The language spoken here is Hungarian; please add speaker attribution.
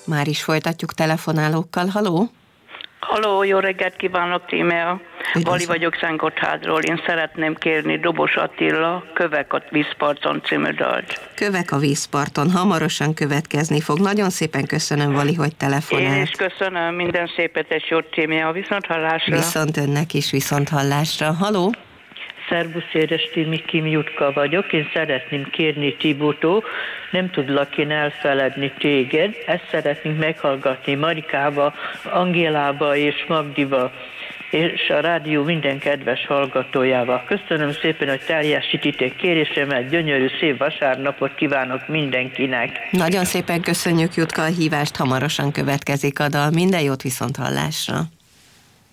Speaker 1: Már is folytatjuk telefonálókkal. Haló?
Speaker 2: Halló, jó reggelt kívánok, Tímea. Vali vagyok Szentgotthádról. Én szeretném kérni Dobos Attila Kövek a vízparton című dalt.
Speaker 1: Kövek a vízparton, hamarosan következni fog. Nagyon szépen köszönöm, Vali, hogy telefonált.
Speaker 2: Én is köszönöm, minden szépet és jót, Tímea. Viszont hallásra.
Speaker 1: Viszont önnek is, viszont hallásra. Haló?
Speaker 3: Szerbusz, édes Timi, Kim Jutka vagyok. Én szeretném kérni Tibótól, nem tudlak én elfeledni téged. Ezt szeretnénk meghallgatni Marikába, Angélába és Magdiba, és a rádió minden kedves hallgatójával. Köszönöm szépen, hogy teljesítitek kérésemet, gyönyörű szép vasárnapot kívánok mindenkinek.
Speaker 1: Nagyon szépen köszönjük, Jutka, a hívást, hamarosan következik a dal. Minden jót, viszont hallásra.